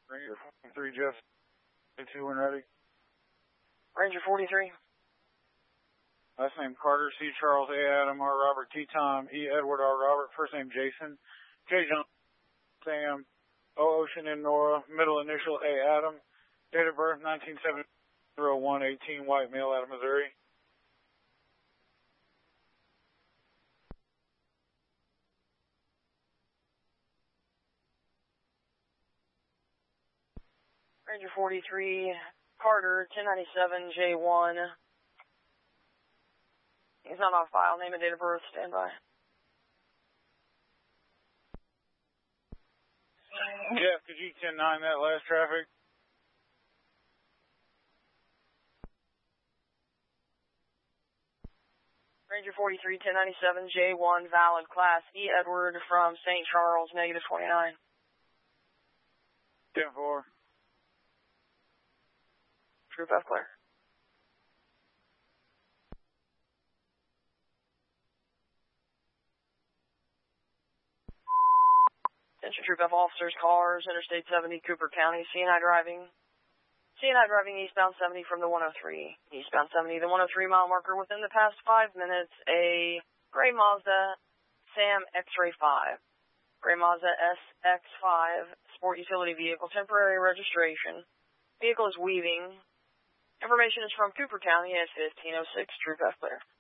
Ranger 43, Jeff. 2 when ready. Ranger 43. Last name Carter, C. Charles, A. Adam, R. Robert, T. Tom, E. Edward, R. Robert. First name Jason, J. John, Sam, O. Ocean, N. Nora. Middle initial A. Adam. Date of birth 1970, 01/18, white male, out of Missouri. Ranger 43, Carter, 1097, J1. He's not on file. Name and date of birth, stand by. Jeff, could you 10-9 that last traffic? Ranger 43, 1097, J1, valid, class E. Edward from St. Charles, negative 29. 10-4. Troop F clear. Attention Troop F officers, cars, Interstate 70, Cooper County, CNI driving eastbound 70 from the 103. Eastbound 70, the 103 mile marker within the past 5 minutes, a gray Mazda Sam X-Ray 5. Gray Mazda SX5, sport utility vehicle, temporary registration. Vehicle is weaving. Information is from Cooper County at 1506, Troop F clear.